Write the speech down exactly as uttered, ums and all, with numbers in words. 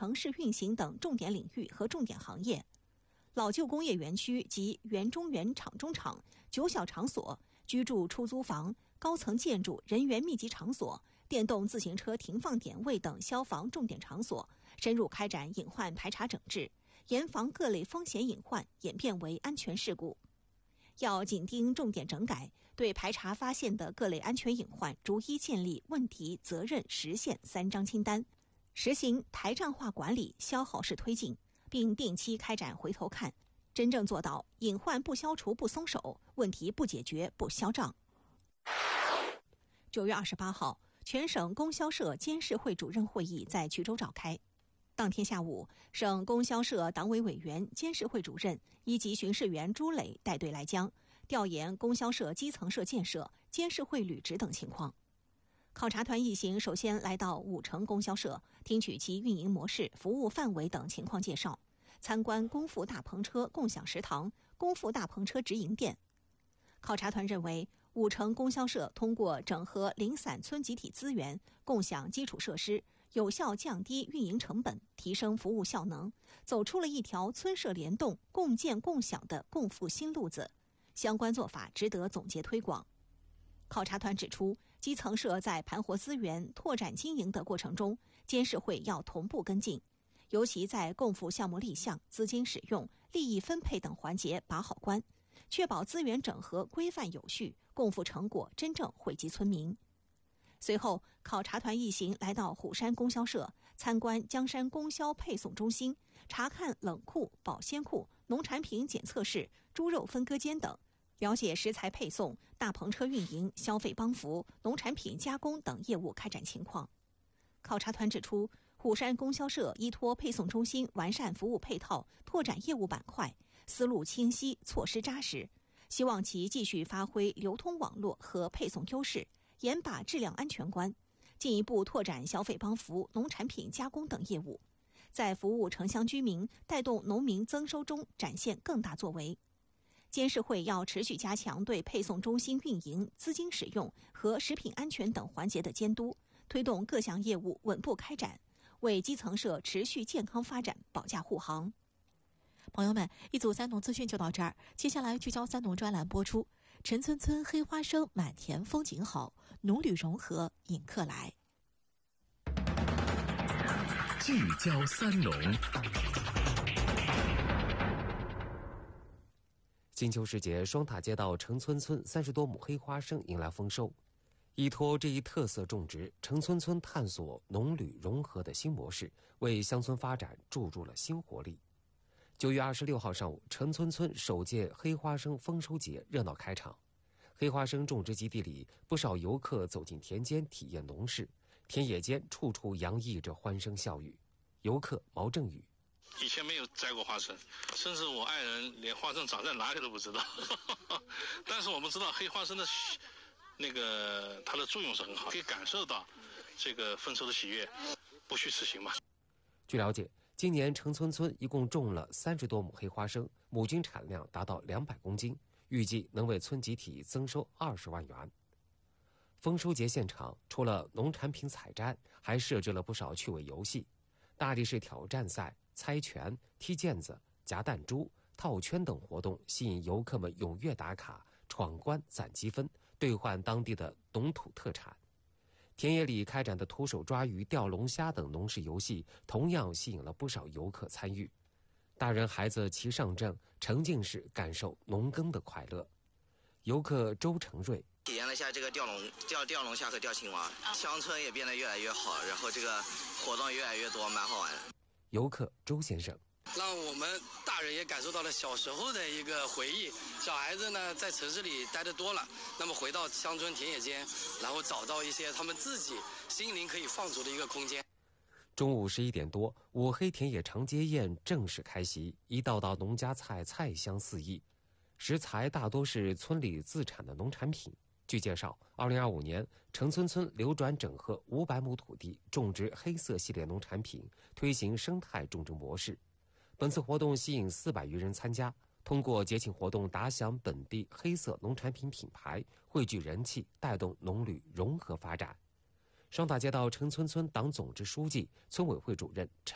城市运行等重点领域和重点行业。老旧工业园区及园中园厂中厂、九小场所、居住出租房、高层建筑、人员密集场所、电动自行车停放点位等消防重点场所，深入开展隐患排查整治，严防各类风险隐患演变为安全事故。要紧盯重点整改，对排查发现的各类安全隐患逐一建立问题、责任、实现三张清单，实行台账化管理、消耗式推进，并定期开展回头看，真正做到隐患不消除不松手，问题不解决不消账。九月二十八号，全省供销社监事会主任会议在衢州召开。当天下午，省供销社党委委员、监事会主任、一级巡视员朱磊带队来江，调研供销社基层社建设、监事会履职等情况。考察团一行首先来到武城供销社，听取其运营模式、服务范围等情况介绍，参观光伏大篷车共享食堂、光伏大篷车直营店。考察团认为，武城供销社通过整合零散村集体资源，共享基础设施，有效降低运营成本，提升服务效能，走出了一条村社联动、共建共享的共富新路子。相关做法值得总结推广。考察团指出，基层社在盘活资源、拓展经营的过程中，监事会要同步跟进，尤其在共富项目立项、资金使用、利益分配等环节把好关，确保资源整合规范有序，共富成果真正惠及村民。随后，考察团一行来到虎山供销社，参观江山供销配送中心，查看冷库、保鲜库、农产品检测室、猪肉分割间等，了解食材配送、大篷车运营、消费帮扶、农产品加工等业务开展情况。考察团指出，虎山供销社依托配送中心完善服务配套，拓展业务板块，思路清晰，措施扎实，希望其继续发挥流通网络和配送优势，严把质量安全关，进一步拓展消费帮扶、农产品加工等业务，在服务城乡居民、带动农民增收中展现更大作为。监事会要持续加强对配送中心运营、资金使用和食品安全等环节的监督，推动各项业务稳步开展，为基层社持续健康发展保驾护航。 朋友们，一组三农资讯就到这儿，接下来聚焦三农专栏播出。陈村村黑花生满田风景好，农旅融合引客来。 聚焦三农。金秋时节，双塔街道城村村三十多亩黑花生迎来丰收。依托这一特色种植，城村村探索农旅融合的新模式，为乡村发展注入了新活力。九月二十六号上午，城村村首届黑花生丰收节热闹开场。黑花生种植基地里，不少游客走进田间体验农事，田野间处处洋溢着欢声笑语。游客毛正宇： 以前没有摘过花生，甚至我爱人连花生长在哪里都不知道。但是我们知道黑花生的那个它的作用是很好，可以感受到这个丰收的喜悦，不虚此行嘛。 据了解，今年城村村一共种了三十多亩黑花生，亩均产量达到两百公斤，预计能为村集体增收二十万元。丰收节现场除了农产品采摘，还设置了不少趣味游戏，大力士挑战赛、猜拳、踢毽子、夹弹珠、套圈等活动吸引游客们踊跃打卡、闯关攒积分，兑换当地的农土特产。田野里开展的徒手抓鱼、钓龙虾等农事游戏，同样吸引了不少游客参与。大人孩子齐上阵，沉浸式感受农耕的快乐。游客周成瑞体验了一下这个钓龙、钓钓龙虾和钓青蛙，乡村也变得越来越好，然后这个活动越来越多，蛮好玩的。 游客周先生： 让我们大人也感受到了小时候的一个回忆。小孩子呢，在城市里待得多了，那么回到乡村田野间，然后找到一些他们自己心灵可以放逐的一个空间。 中午十一点多，五黑田野长街宴正式开席，一道道农家菜菜香四溢，食材大多是村里自产的农产品。据介绍，二零二五年城村村流转整合五百亩土地，种植黑色系列农产品，推行生态种植模式。本次活动吸引四百余人参加，通过节庆活动打响本地黑色农产品品牌，汇聚人气，带动农旅融合发展。双塔街道城村村党总支书记、村委会主任陈